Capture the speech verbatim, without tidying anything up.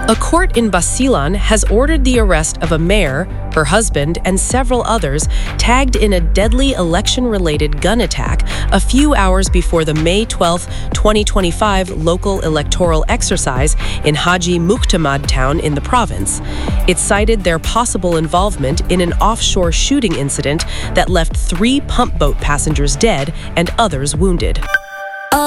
A court in Basilan has ordered the arrest of a mayor, her husband, and several others tagged in a deadly election-related gun attack a few hours before the May twelfth, twenty twenty-five local electoral exercise in Haji Muhtamad town in the province. It cited their possible involvement in an offshore shooting incident that left three pump boat passengers dead and others wounded.